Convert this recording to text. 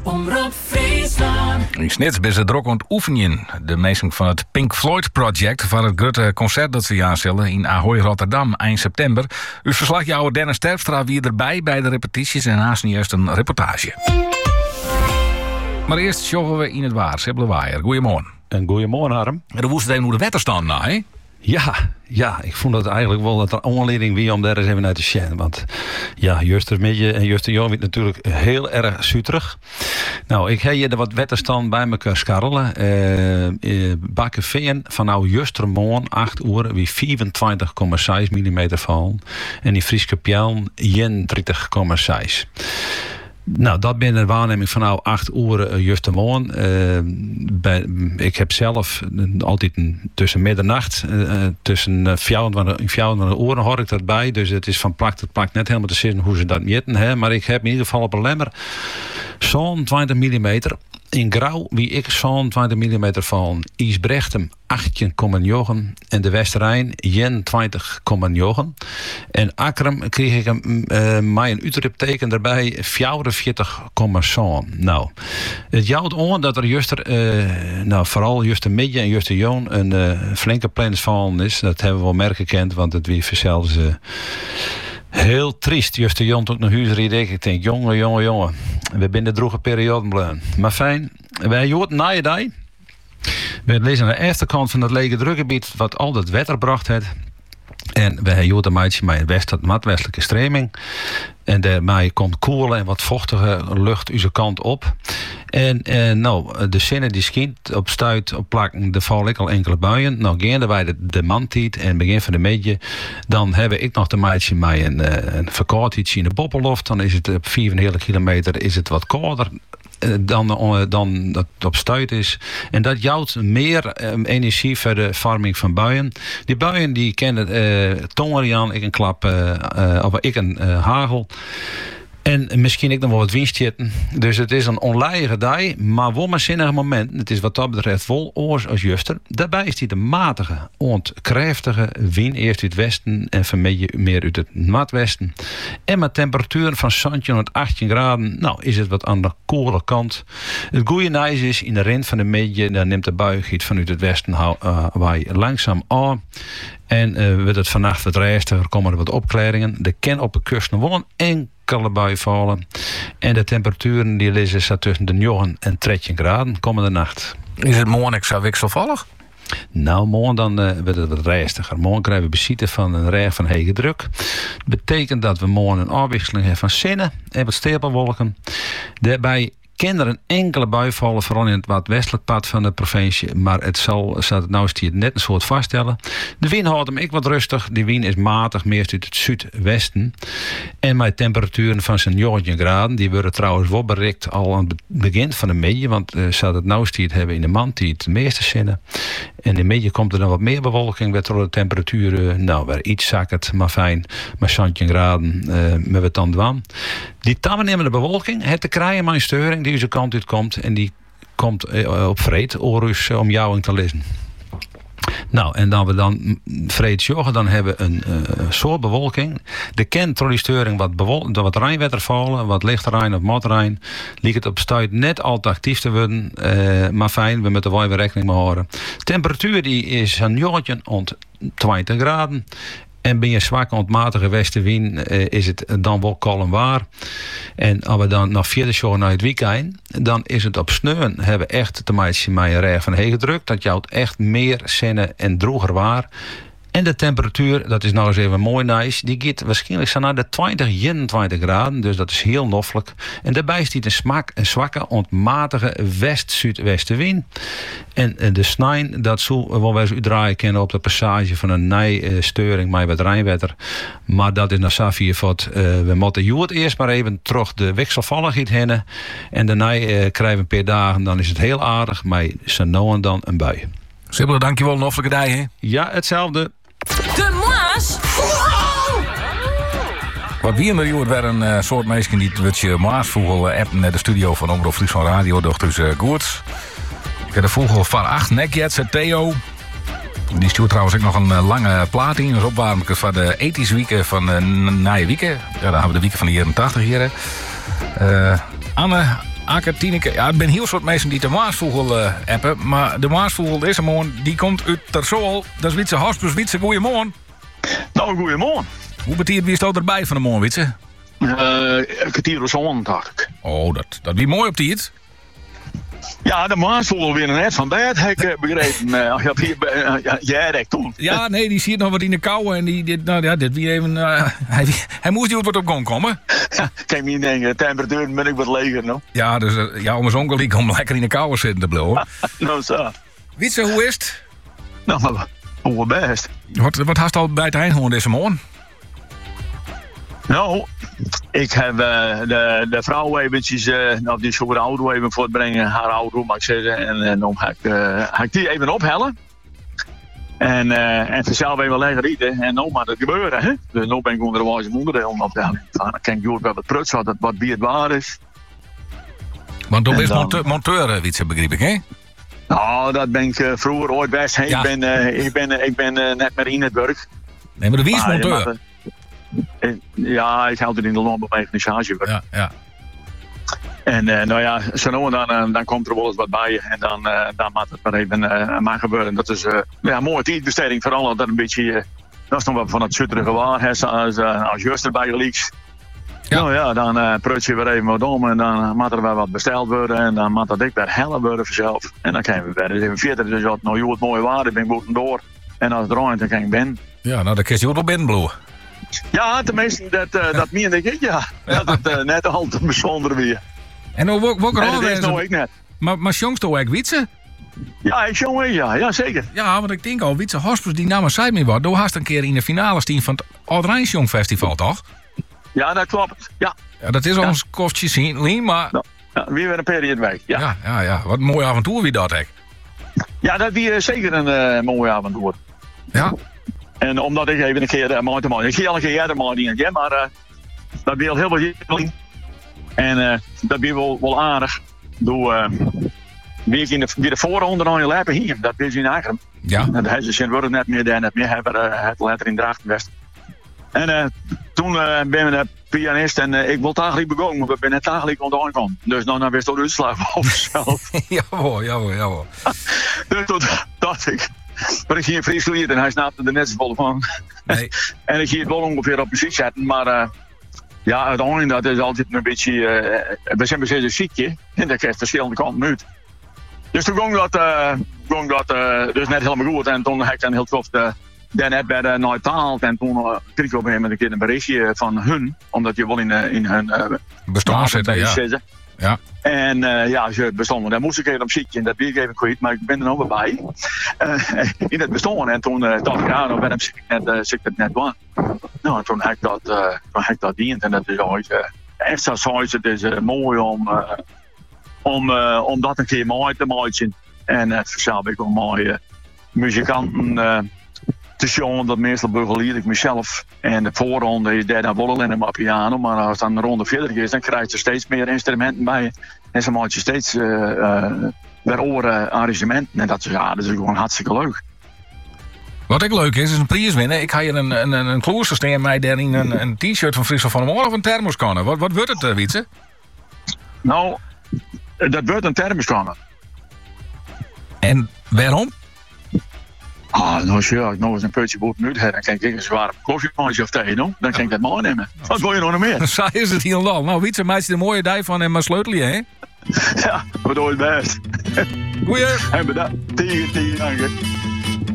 Omroep Friesland. In Snits ben ze druk aan het oefenen. De mensen van het Pink Floyd Project van het grote concert dat ze aanstellen in Ahoy, Rotterdam eind september. Uw verslagjouwer Dennis Terpstra wie erbij bij de repetities en haast niet eerst een reportage. Maar eerst sjoggen we in het waar. Sibylle Waaier, goeiemorgen. En goeiemorgen, Harm. En dan woest het even hoe de wetterstand nou, hè? Ja, ik vond het eigenlijk wel dat er aanleiding wie om daar eens even naar te zien. Want ja, Justermidje en Justerjoon werd natuurlijk heel erg zuterig. Nou, ik heb hier wat wetterstand bij elkaar scharrelen. Bakkeveen van nou Justermoorn 8 uur wie 24,6 mm vallen. En die Frieske Pjellen 31,6. Nou, dat ben een waarneming van nou 8 uur Justermoorn. Ik heb zelf altijd tussen middernacht, tussen 24 uur hoor ik dat bij. Dus het is van plak tot plak net helemaal te zien hoe ze dat meten. Hè. Maar ik heb in ieder geval op een lemmer zo'n 20 mm. In Grauw wie ik zo'n 20 mm van Isbrechtem 18,9 en de Westerrijn 21,9. En Akrum kreeg ik mij een uitroepteken erbij 44,7. Nou, het jouwt aan dat er vooral Justermidje en Justerjoon een flinke plans van is. Dat hebben we wel merken gekend, want het wie zelfs heel triest. Justerjoon ook naar huis rieden. Ik denk, jongen. We zijn de droege periode blijven. Maar fijn. Wij hoorden na je dag. We lezen aan de eerste kant van het lege drukgebied wat al dat wetter bracht heeft. En we hebben een meidje met een matwestelijke streming. En daarmee komt koele en wat vochtige lucht onze kant op. En de zinnen die schijnt op stuit, op plakken, er vallen al enkele buien. Nou, gaan wij de mantiet en begin van de middag. Dan heb ik nog de meidje met een verkoudheidje in de boppelloft. Dan is het op 4,5 kilometer is het wat kouder dan dat op stuit is. En dat jouwt meer energie voor de vorming van buien. Die buien die kennen tongeriaan, ik een klap, of ik een hagel. En misschien ik nog wel wat windstjetten. Dus het is een onleidige dag, maar wel maar zinnig moment. Het is wat dat betreft wel oors als juster. Daarbij is die de matige, ontkrachtige wind eerst uit het westen en vanmiddag meer uit het noordwesten. En met temperaturen van 17 tot 18 graden, nou is het wat aan de koele kant. Het goede nieuws is, in de rand van de middag, dan neemt de buigheid vanuit het westen wij langzaam aan. En wordt het vannacht wat rustiger, komen er wat opklaringen. Er kan op de kust nog wel een enkele bui vallen. En de temperaturen die liggen tussen de 9 en 13 graden komende nacht. Is het morgen zo wisselvallig? Nou, morgen dan wordt het wat rustiger. Morgen krijgen we bezitten van een regen van hege druk. Dat betekent dat we morgen een afwisseling hebben van zinnen en wat stapelwolken. Daarbij kan er een enkele bui vallen, vooral in het wat westelijk pad van de provincie. Maar het zal nou net een soort vaststellen. De wind houdt hem ik wat rustig. Die wind is matig, meest uit het zuidwesten. En met temperaturen van zo'n 19 graden. Die worden trouwens wel bereikt al aan het begin van de middag. Want zou het nou hebben in de maand die het meeste zinnen. En in de middag komt er dan wat meer bewolking. Werd de temperaturen weer iets zakkerd, maar fijn. Maar 17 graden met wat dan dwan. Die toenemende bewolking heeft te krijgen met een steuring die onze kant uit komt. En die komt op vreed oorus om jou te lezen. Nou, en dan we dan vreed zorgen, dan hebben we een soort bewolking. De kent door die steuring wat rijnwetter vallen, wat lichterrein of motrijn. Liegt het op stuit net al te actief te worden. Maar fijn, we moeten wel weer rekening mee houden. Temperatuur die is een jongetje rond 20 graden. En ben je zwak ontmatige westenwind, is het dan wel kalm waar. En als we dan nog verder show naar het weekend, dan is het op sneeuwen hebben we echt te maken met een regen van hege druk. Dat jouwt echt meer zinnen en droger waar. En de temperatuur, dat is nou eens even mooi nice, die gaat waarschijnlijk zo naar de 21 graden. Dus dat is heel noffelijk. En daarbij stiet een zwakke, ontmatige west-zuidwestenwind. En de snijn, dat zou wel eens uitdraaien kennen op de passage van een nijsteuring met wat rijnwetter. Maar dat is naar Savier-Vot. We moeten het eerst maar even terug de wisselvalligheid heen. En daarna krijgen we een paar dagen, dan is het heel aardig. Maar zo nou en dan een bui. Sibylle, dankjewel. Een hoffelijke dag, hè? Ja, hetzelfde. De Maas. Wat wie in de jood werd een soort mensen die het Maasvogel appen naar de studio van Omroep Friesland Radio. Doch dus goed. Ik heb de vogel van 8 nekjets, Theo. Die stuurt trouwens ook nog een lange plaat in. Dus opwarmen van de ethische weken van naaie weken. Ja, dan hebben we de weken van de jaren 80 hier. Akke, Tineke, ja, het zijn heel soort mensen die de Maasvogel appen. Maar de Maasvogel deze morgen, die komt uit Terzool. Dat is Wietse Hospus. Wietse, goeiemorgen. Nou, goeiemorgen. Hoe betiert wie is dat erbij van de morgen, Wietse? Kwartier of zo, dacht ik. Oh, dat wie mooi op die het. Ja, de Maasvogel weer net van bed, heb ik begrepen. Jij rekt toen. Ja, nee, die ziet nog wat in de kou. En dit wie even... hij moest niet wat op gang komen. Kijk, niet denken, de temperatuur ben ik wat leger, no? Ja, dus om eens onkel die komt lekker in de kou zitten te blowen. Nou, zo. Wietse, hoe is het? Nou, maar hoe best. Wat hast al bij het eind gewoon deze morgen? Nou, ik heb de vrouw eventjes, die zou de auto even voortbrengen, haar auto mag ik zeggen. En dan ga ik die even ophellen. En vanzelf even lekker eten. En nou maar dat gebeuren, hè. Dus nu ben ik onderwijs een onderdeel op te halen. Dan kan ik wel wat pruts wat wie het waar is. Want toen is monteur, Wietse, begreep ik, hè? Nou, dat ben ik vroeger ooit best. Hey, ja. Ik ben net meer in het werk. Nee, maar de wie is monteur? Ja, ik hou het in de landbouwmechanisatie. Ja. En nou ja, zo nu en dan komt er wel eens wat bij. En dan moet het maar even maar gebeuren. Dat is een mooie tijdbesteding. Vooral dat een beetje, dat is nog wat van het zutterige waar. Als Just erbij gelieks. Ja. Nou ja, dan prut je weer even wat om. En dan moet er wel wat besteld worden. En dan moet dat ik weer hellen worden vanzelf. En dan kan we weer even verder. Dus als nou het mooie waar, dan ben ik boven door. En als het ruimt, dan kan ik ben. Ja, nou dan kun je ook wel binnenbloeien. Ja, tenminste, dat meen ik, ja. Dat het net altijd bijzonder weer. En nou, welke rol is nou ik net. Maar jongst ook Wietse? Ja, ik jong ja, zeker. Ja, want ik denk al, Wietse Hospus die namen zei me wat. Doe haast een keer in de finale team van het Oud-Rijnsjong Festival, toch? Ja, dat klopt. Ja, dat is ons kostje zien, maar... Nou, ja, weer een periode weg, ja. Ja. Wat een mooi avontuur wie dat, hè? Ja, dat is zeker een mooi avontuur. Ja. En omdat ik even een keer ik zie al een keer eerder maar dat wil heel veel. En dat is wel aardig. Wie ik in de voorronde aan je lijpen hier, dat is in Agrum. Ja. Dat heeft ze zijn net meer dan net meer hebben het letter in Dracht geweest. En toen ben ik de pianist en ik wil eigenlijk begonnen, maar we zijn net eigenlijk onderaan gekomen. Dus dan wist ik de uitslag over zelf. Jawel. Dus toen dacht ik. Maar ik zie een Fries lied en hij snapte er net zo vol van. Nee. En ik zie het wel ongeveer op muziek zetten, maar ja, uiteindelijk dat is altijd een beetje. We zijn precies een ziekje en dat krijgt verschillende kanten uit. Dus toen ging dat dus net helemaal goed en toen heb ik dan heel tof net bij de Noord-taald en toen kreeg ik op een moment een keer een berichtje van hun, omdat je wel in hun bestaan zitten. Ja. En ze bestonden. Daar moest ik even op ziekje en dat weet ik even kwijt, maar ik ben er nog wel bij. In het bestaan. En toen dacht ik, nou ben ik het net waar. Nou, en toen heb ik dat dient. En dat is ooit echt zoals het is mooi om dat een keer mooi te maken. En het verschil ik wel mooie muzikanten te zien. Dat meestal begeleid ik mezelf. En de voorronde is daar wel alleen maar piano. Maar als dan de ronde verder is, dan krijg je steeds meer instrumenten bij. En zo maak je steeds weer oren arrangementen. En dat is gewoon hartstikke leuk. Wat ook leuk is een prijs winnen. Ik ga hier een klooster staan mij daarin een t-shirt van Friesel van de Moor of een thermoskanner. Wat wordt het, Wietse? Nou, dat wordt een thermoskanner. En waarom? Nou ja, nog eens een putje boven uit heb, dan kan ik een zware koffiemaatje of thee doen. Dan kan ik dat mooi nemen. Wat wil je nog meer? Zo is het hier al. Nou, Wietse, maakt je er een mooie dij van en maar sleutel je, hè? Ja, bedoel je best. Goeie. En bedankt. Tegen, dank je.